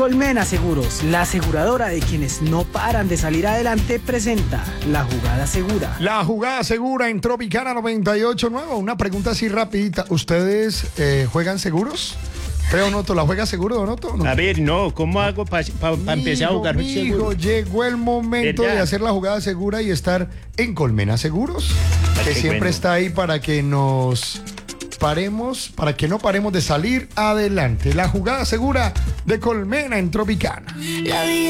Colmena Seguros, la aseguradora de quienes no paran de salir adelante, presenta La Jugada Segura. La Jugada Segura en Tropicana 98.9. Una pregunta así rapidita. ¿Ustedes juegan seguros? Feo Noto, ¿la juega seguro, Donoto? ¿No? A ver, no, ¿cómo hago para empezar a jugar un seguro? Llegó el momento de hacer la jugada segura y estar en Colmena Seguros, que siempre está ahí para que nos paremos, para que no paremos de salir adelante. La jugada segura de Colmena en Tropicana.